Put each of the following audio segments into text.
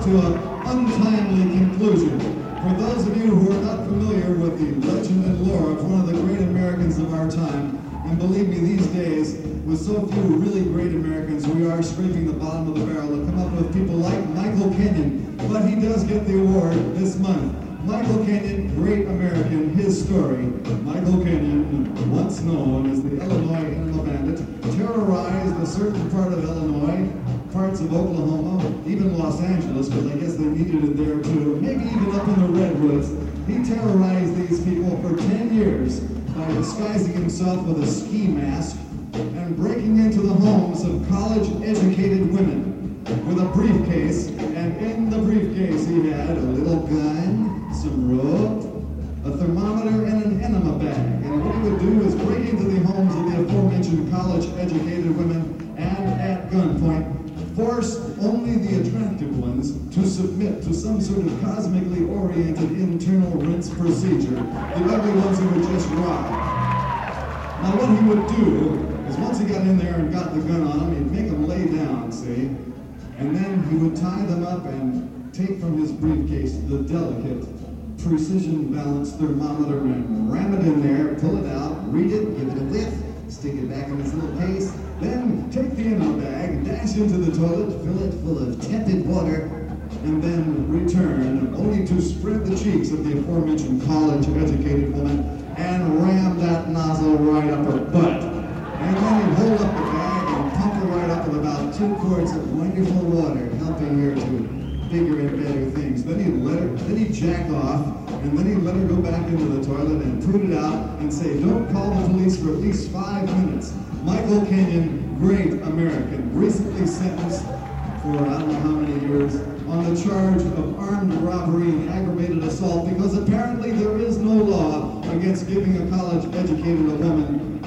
to an untimely conclusion. For those of you who are not familiar with the legend and lore of one of the great Americans of our time, and believe me, these days, with so few really great Americans, we are scraping the bottom of the barrel to come up with people like Michael Kenyon. But he does get the award this month. Michael Kenyon, great American, his story. Michael Kenyon, once known as the Illinois Animal Bandit, terrorized a certain part of Illinois, parts of Oklahoma, even Los Angeles, because I guess they needed it there too, maybe even up in the Redwoods. He terrorized these people for 10 years by disguising himself with a ski mask and breaking into the homes of college-educated women with a briefcase, and in the briefcase he had a little gun, some rope, a thermometer, and an enema bag. And what he would do is break into the homes of the aforementioned college-educated women and at gunpoint force only the attractive ones to submit to some sort of cosmically oriented internal rinse procedure. The ugly ones he would just rob. Now what he would do is once he got in there and got the gun on them, he'd make them lay down, see? And then he would tie them up and take from his briefcase the delicate, precision-balanced thermometer and ram it in there, pull it out, read it, give it a whiff, stick it back in its little case, then take the enema bag, dash into the toilet, fill it full of tepid water, and then return, only to spread the cheeks of the aforementioned college-educated woman and ram that nozzle right up her butt. And then he'd hold up the bag and pump her right up with about 2 quarts of wonderful water, helping her to figure in better things. Then he'd jack off, and then he'd let her go back into the toilet and put it out and say, don't call the police for at least 5 minutes. Michael Kenyon, great American, recently sentenced for I don't know how many years on the charge of armed robbery and aggravated assault, because apparently there is no law against giving a college-educated woman,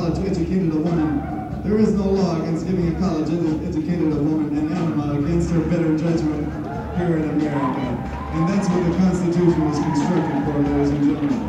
there is no law against giving a college-educated woman an enema against her better judgment here in America. And that's what the Constitution was constructed for, ladies and gentlemen.